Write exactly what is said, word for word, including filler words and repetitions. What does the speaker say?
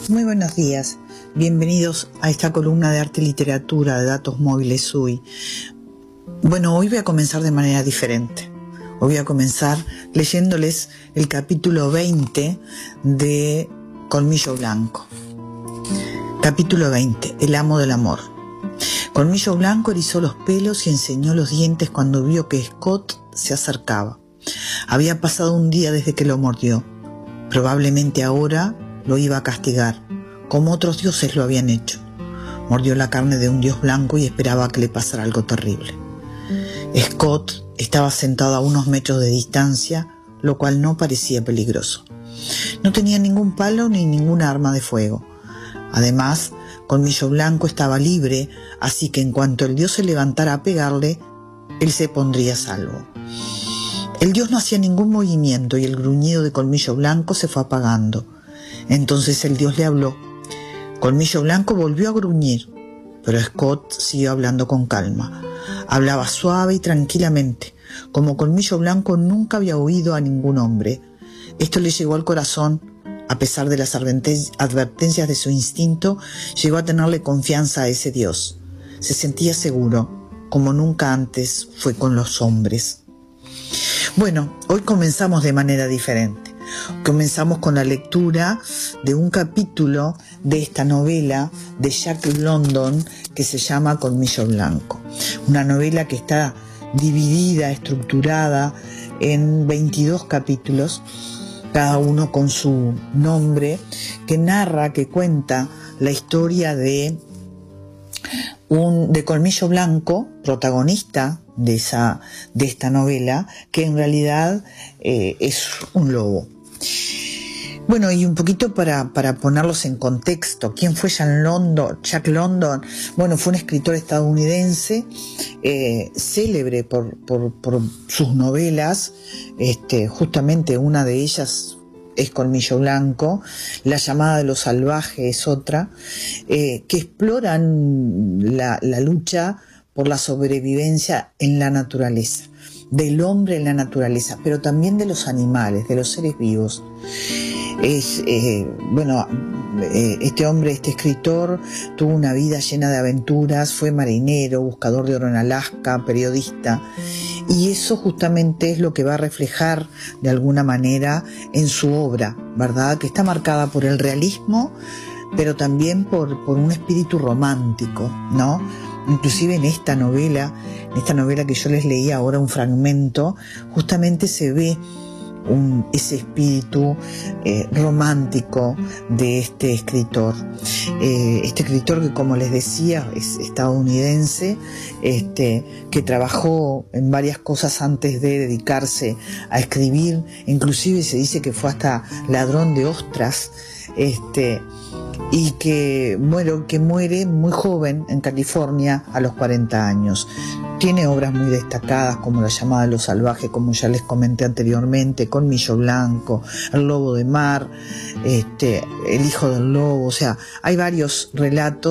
Muy buenos días, bienvenidos a esta columna de arte y literatura de Datos Móviles U I. Bueno, hoy voy a comenzar de manera diferente. Hoy voy a comenzar leyéndoles el capítulo veinte de Colmillo Blanco. Capítulo veinte, El amo del amor. Colmillo Blanco erizó los pelos y enseñó los dientes cuando vio que Scott se acercaba. Había pasado un día desde que lo mordió. Probablemente ahora lo iba a castigar, como otros dioses lo habían hecho. Mordió la carne de un dios blanco y esperaba que le pasara algo terrible. Scott estaba sentado a unos metros de distancia, lo cual no parecía peligroso. No tenía ningún palo ni ninguna arma de fuego. Además, Colmillo Blanco estaba libre, así que en cuanto el dios se levantara a pegarle, él se pondría a salvo. El dios no hacía ningún movimiento y el gruñido de Colmillo Blanco se fue apagando. Entonces el dios le habló. Colmillo Blanco volvió a gruñir, pero Scott siguió hablando con calma. Hablaba suave y tranquilamente, como Colmillo Blanco nunca había oído a ningún hombre. Esto le llegó al corazón. A pesar de las advertencias de su instinto, llegó a tenerle confianza a ese dios. Se sentía seguro, como nunca antes fue con los hombres. Bueno, hoy comenzamos de manera diferente. Comenzamos con la lectura de un capítulo de esta novela de Jack London que se llama Colmillo Blanco. Una novela que está dividida, estructurada en veintidós capítulos, cada uno con su nombre, que narra, que cuenta la historia de un de Colmillo Blanco, protagonista de esa de esta novela, que en realidad eh, es un lobo. Bueno, y un poquito para, para ponerlos en contexto, ¿quién fue Jack London? Jack London, bueno, fue un escritor estadounidense, eh, célebre por, por, por sus novelas, este, justamente una de ellas es Colmillo Blanco, La llamada de los salvajes es otra, eh, que exploran la, la lucha por la sobrevivencia en la naturaleza, del hombre en la naturaleza, pero también de los animales, de los seres vivos. Es, eh, bueno, eh, este hombre, este escritor, tuvo una vida llena de aventuras, fue marinero, buscador de oro en Alaska, periodista, y eso justamente es lo que va a reflejar de alguna manera en su obra, ¿verdad? Que está marcada por el realismo, pero también por, por un espíritu romántico, ¿no? Inclusive en esta novela, en esta novela que yo les leí ahora un fragmento, justamente se ve Un, ese espíritu eh, romántico de este escritor. Eh, este escritor que, como les decía, es estadounidense, este, que trabajó en varias cosas antes de dedicarse a escribir, inclusive se dice que fue hasta ladrón de ostras, este, y que, bueno, que muere muy joven en California a los cuarenta años. Tiene obras muy destacadas como La llamada de los salvajes, como ya les comenté anteriormente, Colmillo Blanco, El lobo de mar, este, El hijo del lobo, o sea, hay varios relatos